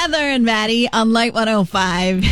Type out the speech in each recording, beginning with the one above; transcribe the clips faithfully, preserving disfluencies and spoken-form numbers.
Heather and Maddie on Light one oh five.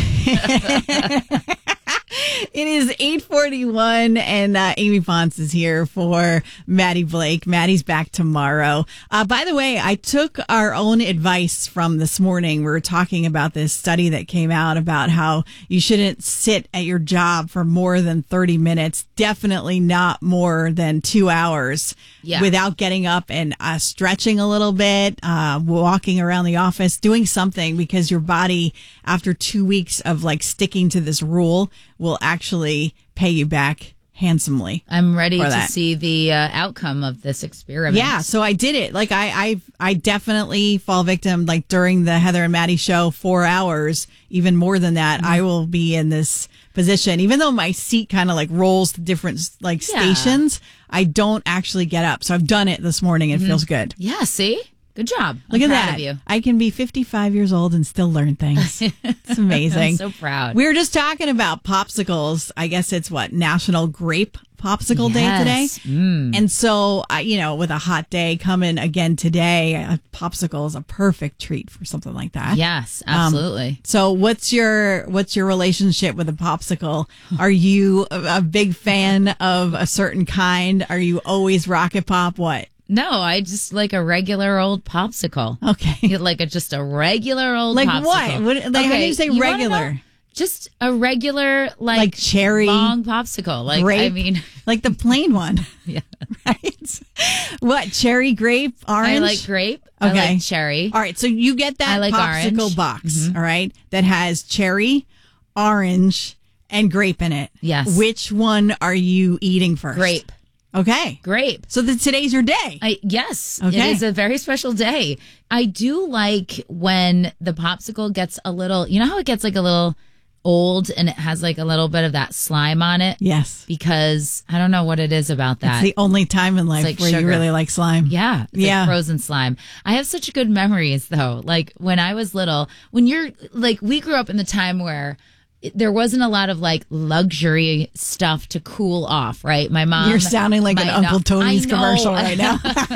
It is eight forty-one, and uh, Amy Ponce is here for Maddie Blake. Maddie's back tomorrow. Uh, by the way, I took our own advice from this morning. We were talking about this study that came out about how you shouldn't sit at your job for more than thirty minutes, definitely not more than two hours yeah. without getting up and uh, stretching a little bit, uh, walking around the office, doing something, because your body, after two weeks of like sticking to this rule, will actually pay you back handsomely. I'm ready to that. see the uh, outcome of this experiment. Yeah, so I did it. Like I, I, I definitely fall victim. Like during the Heather and Maddie show, four hours, even more than that, mm-hmm. I will be in this position. Even though my seat kind of like rolls to different like yeah. stations, I don't actually get up. So I've done it this morning. It mm-hmm. feels good. Yeah. See. Good job. Look I'm at proud that. Of you. I can be fifty-five years old and still learn things. It's amazing. I'm so proud. We were just talking about popsicles. I guess it's what, National Grape Popsicle yes. Day today. Mm. And so, I, you know, with a hot day coming again today, a popsicle is a perfect treat for something like that. Yes, absolutely. Um, so what's your, what's your relationship with a popsicle? Are you a, a big fan of a certain kind? Are you always Rocket Pop? What? No, I just like a regular old popsicle. Okay. Like a, just a regular old like popsicle. What? what? Like okay, how do you say you regular? Just a regular, like, like cherry, long popsicle. Like, grape, I mean, like the plain one. Yeah. Right? What? Cherry, grape, orange? I like grape. Okay. I like cherry. All right. So you get that I like popsicle orange. box, Mm-hmm. all right, that has cherry, orange, and grape in it. Yes. Which one are you eating first? Grape. Okay. Grape. So the, today's your day. I, yes. Okay. It is a very special day. I do like when the popsicle gets a little, you know how it gets like a little old and it has like a little bit of that slime on it? Yes. Because I don't know what it is about that. It's the only time in life like where sugar. you really like slime. Yeah. It's Yeah. like frozen slime. I have such good memories though. Like when I was little, when you're like, we grew up in the time where there wasn't a lot of like luxury stuff to cool off, right? My mom. You're sounding like an my- Uncle no, Tony's I know. commercial right now.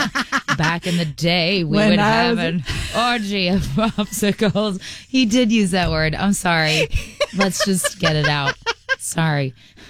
Back in the day, we When would I have was- an orgy of popsicles. He did use that word. I'm sorry. Let's just get it out. Sorry.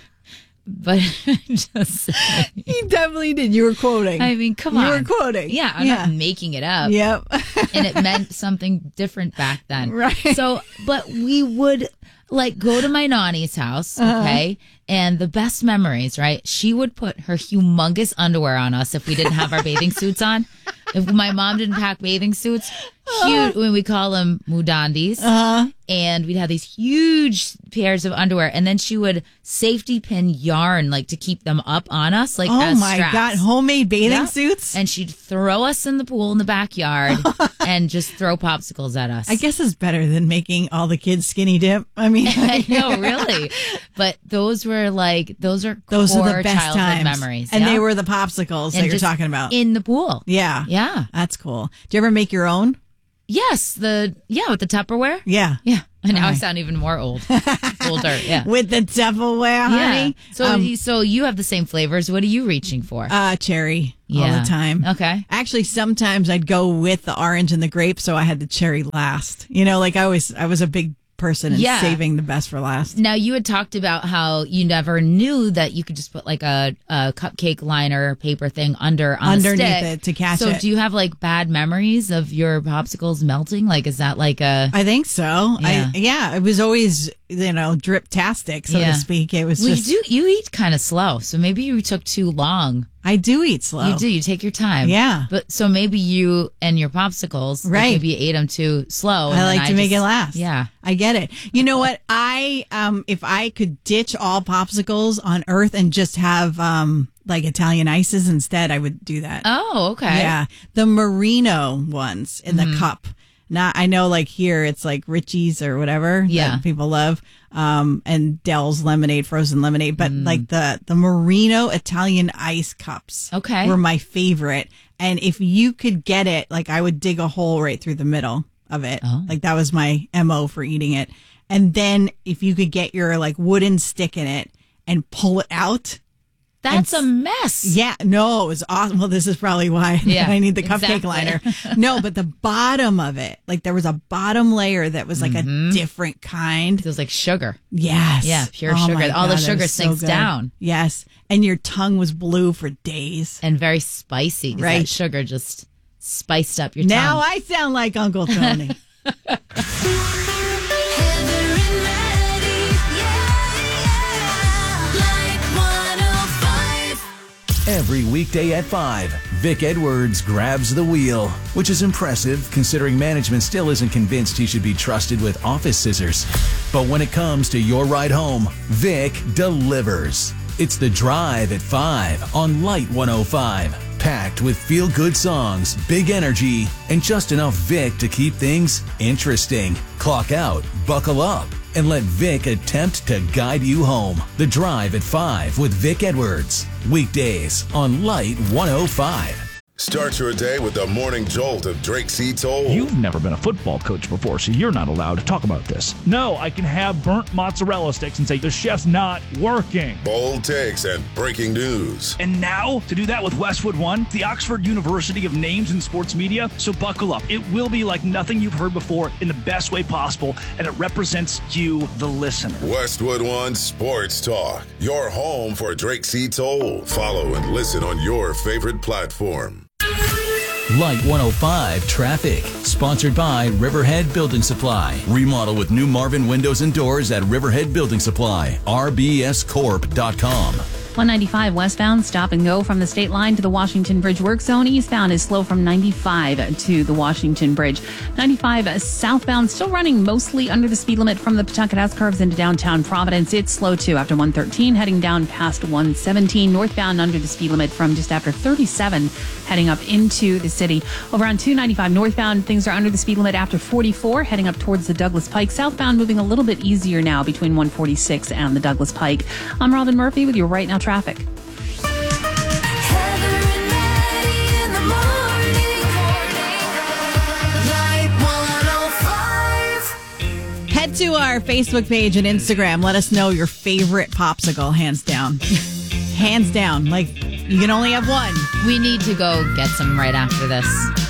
But just saying. He definitely did. You were quoting. I mean, come you on. You were quoting. Yeah, I'm yeah. not making it up. Yep. And it meant something different back then. Right. So, but we would like go to my nanny's house, okay? Uh-huh. And the best memories, right? She would put her humongous underwear on us if we didn't have our bathing suits on. If my mom didn't pack bathing suits, huge, when we call them mudandis. Uh-huh. And we'd have these huge pairs of underwear, and then she would safety pin yarn like to keep them up on us, like oh as my straps. God, homemade bathing Yeah. suits? And she'd throw us in the pool in the backyard and just throw popsicles at us. I guess it's better than making all the kids skinny dip. I mean, I know, really. But those were like, those are those core are the best childhood times. memories. And yeah? they were the popsicles And that you're just talking about. in the pool. Yeah. Yeah. That's cool. Do you ever make your own? Yes. The, yeah, with the Tupperware. Yeah. Yeah. And now All I right. sound even more old. Older. Yeah. With the Tupperware, Yeah. honey. So, Um, so you have the same flavors. What are you reaching for? uh, cherry all Yeah. the time. Okay. Actually, sometimes I'd go with the orange and the grape, so I had the cherry last. You know, like I was, I was a big person in Yeah. saving the best for last. Now, you had talked about how you never knew that you could just put like a, a cupcake liner paper thing under on the Underneath stick. it to catch so it. do you have like bad memories of your popsicles melting? Like, is that like a... I think so. Yeah. I, yeah, it was always, you know, drip-tastic, so Yeah. to speak. It was Well, just, you do, you eat kind of slow, so maybe you took too long. I do eat slow. You do, you take your time. Yeah. But so maybe you and your popsicles, like, Right. maybe you ate them too slow. and I then like to make just- it last. Yeah. I get it. You know what? I, um, if I could ditch all popsicles on earth and just have, um, like Italian ices instead, I would do that. Oh, okay. Yeah. The Merino ones in the cup. Not, I know like here it's like Richie's or whatever Yeah. that people love. Um, and Dell's lemonade, frozen lemonade, but like the, the Merino Italian ice cups Okay. were my favorite. And if you could get it, like I would dig a hole right through the middle of it. Oh. Like that was my M O for eating it. And then if you could get your like wooden stick in it and pull it out, That's And- a mess. Yeah, no, it was awesome. Well, this is probably why Yeah, I need the cupcake exactly. liner. No, but the bottom of it, like there was a bottom layer that was like Mm-hmm. a different kind. It was like sugar. Yes. Yeah, pure Oh sugar. my All the God, that sugar was so sinks good. down. Yes. And your tongue was blue for days. And very spicy. 'Cause Right. That sugar just spiced up your Now tongue. I sound like Uncle Tony. Every weekday at five, Vic Edwards grabs the wheel, which is impressive considering management still isn't convinced he should be trusted with office scissors. But when it comes to your ride home, Vic delivers. It's The Drive at five on Light one oh five. Packed with feel-good songs, big energy, and just enough Vic to keep things interesting. Clock out, buckle up, and let Vic attempt to guide you home. The Drive at five with Vic Edwards. Weekdays on Light one oh five. Start your day with the morning jolt of Drake C. Toll. You've never been a football coach before, so you're not allowed to talk about this. No, I can have burnt mozzarella sticks and say the chef's not working. Bold takes and breaking news. And now, to do that with Westwood One, the Oxford University of Names in Sports Media, so buckle up. It will be like nothing you've heard before in the best way possible, and it represents you, the listener. Westwood One Sports Talk. Your home for Drake C. Toll. Follow and listen on your favorite platform. Light one oh five Traffic, sponsored by Riverhead Building Supply. Remodel with new Marvin windows and doors at Riverhead Building Supply. R B S corp dot com. one ninety-five westbound, stop and go from the state line to the Washington Bridge work zone. Eastbound is slow from ninety-five to the Washington Bridge. ninety-five southbound still running mostly under the speed limit from the Pawtucket S-curves into downtown Providence. It's slow too after one thirteen, heading down past one seventeen. Northbound under the speed limit from just after thirty-seven, heading up into the city. Over on two ninety-five northbound, things are under the speed limit after forty-four, heading up towards the Douglas Pike. Southbound moving a little bit easier now between one forty-six and the Douglas Pike. I'm Robin Murphy with your Right Now traffic. Head to our Facebook page and Instagram. Let us know your favorite popsicle, hands down. Hands down. Like, you can only have one. We need to go get some right after this.